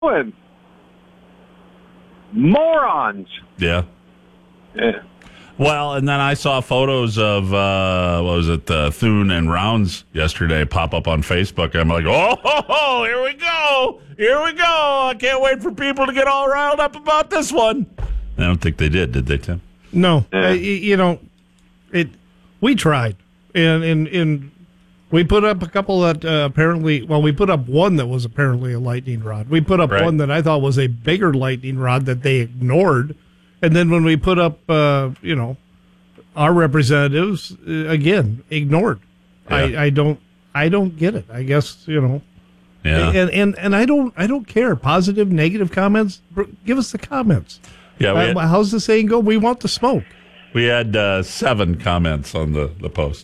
doing? Morons. Yeah. Yeah. Well, and then I saw photos of, Thune and Rounds yesterday pop up on Facebook. I'm like, oh, here we go. Here we go. I can't wait for people to get all riled up about this one. I don't think they did they, Tim? No. We tried. And we put up a couple that we put up one that was apparently a lightning rod. We put up one that I thought was a bigger lightning rod that they ignored. And then when we put up, our representatives, again, ignored. Yeah. I don't get it. I guess, Yeah. And I don't care. Positive, negative comments, give us the comments. Yeah. How's the saying go? We want the smoke. We had 7 comments on the post.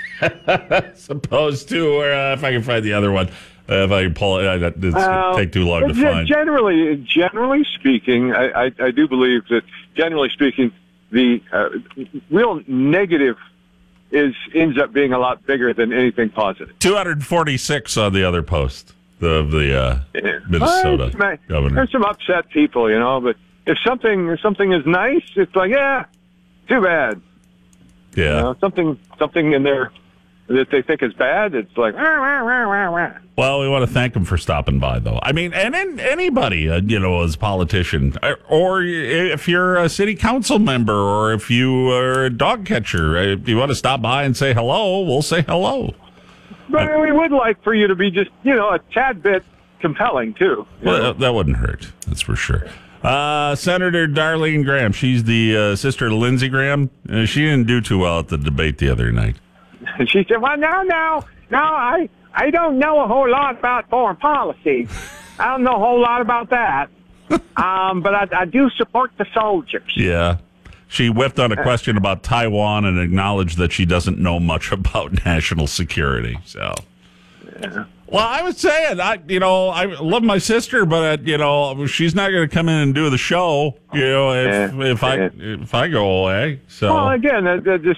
As opposed to, if I can find the other one, if I can pull it, it's going to take too long to find. Generally speaking, I do believe that, generally speaking, the real negative ends up being a lot bigger than anything positive. 246 on the other post of the Minnesota governor. There's some upset people, but if something is nice, it's like, too bad. Yeah. Something in there that they think is bad, it's like, Well, we want to thank them for stopping by, though. I mean, and anybody, as a politician, or if you're a city council member, or if you are a dog catcher, if you want to stop by and say hello, we'll say hello. But we would like for you to be just, a tad bit compelling, too. Well, that wouldn't hurt, that's for sure. Senator Darlene Graham, she's the sister of Lindsey Graham. She didn't do too well at the debate the other night. She said, well, no, I don't know a whole lot about foreign policy. I don't know a whole lot about that. But I do support the soldiers. Yeah. She whiffed on a question about Taiwan and acknowledged that she doesn't know much about national security. So, yeah. Well, I was saying, I love my sister, but she's not going to come in and do the show. If I go away. So, well, again,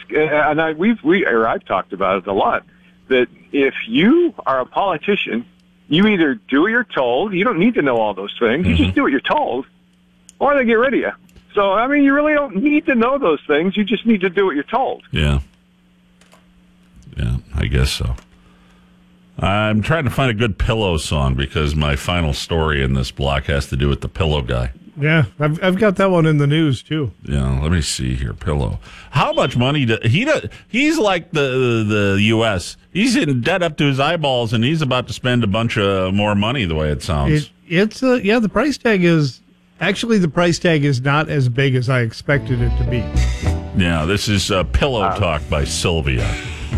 I've talked about it a lot. That if you are a politician, you either do what you're told. You don't need to know all those things. You just do what you're told, or they get rid of you. So, I mean, you really don't need to know those things. You just need to do what you're told. Yeah. Yeah, I guess so. I'm trying to find a good Pillow song because my final story in this block has to do with the Pillow guy. Yeah, I've got that one in the news too. Yeah, let me see here. Pillow. How much money he's like the U.S. He's in debt up to his eyeballs, and he's about to spend a bunch of more money. The way it sounds, the price tag is not as big as I expected it to be. Yeah, this is Pillow Talk by Sylvia.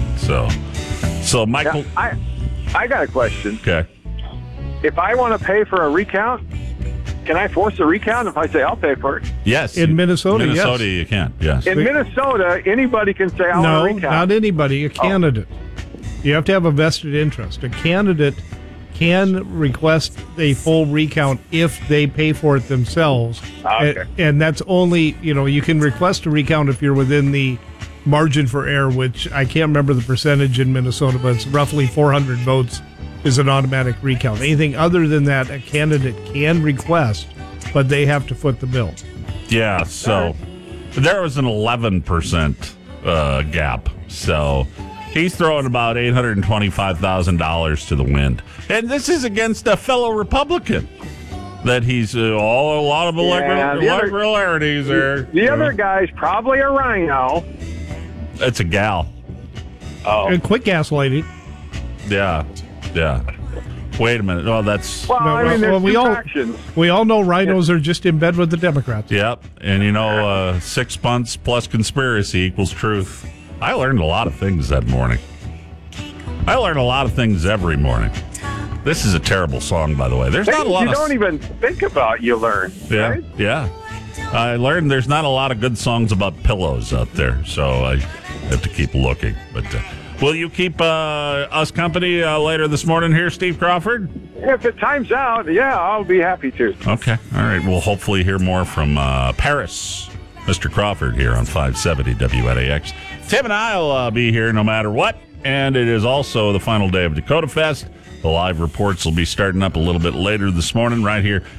So Michael. Now, I got a question. Okay. If I want to pay for a recount, can I force a recount if I say I'll pay for it? Yes. In Minnesota, yes. You can, yes. In Minnesota, anybody can say, I want a recount. No, not anybody. A candidate. You have to have a vested interest. A candidate can request a full recount if they pay for it themselves. Okay. And that's only, you can request a recount if you're within the margin for error, which I can't remember the percentage in Minnesota, but it's roughly 400 votes is an automatic recount. Anything other than that, a candidate can request, but they have to foot the bill. Yeah, so there was an 11% gap. So he's throwing about $825,000 to the wind. And this is against a fellow Republican that he's a lot of irregularities there. The other guy's probably a rhino. It's a gal. Oh. And quick gaslighting. Yeah. Wait a minute. Oh, that's... we all know rhinos are just in bed with the Democrats. Yep. And, 6 months plus conspiracy equals truth. I learned a lot of things that morning. I learn a lot of things every morning. This is a terrible song, by the way. There's not a lot you don't even think about, you learn. Yeah, right? Yeah. I learned there's not a lot of good songs about pillows out there, so I have to keep looking. But will you keep us company later this morning here, Steve Crawford? If it times out, I'll be happy to. Okay. All right. We'll hopefully hear more from Paris, Mr. Crawford, here on 570 WNAX. Tim and I will be here no matter what, and it is also the final day of Dakota Fest. The live reports will be starting up a little bit later this morning right here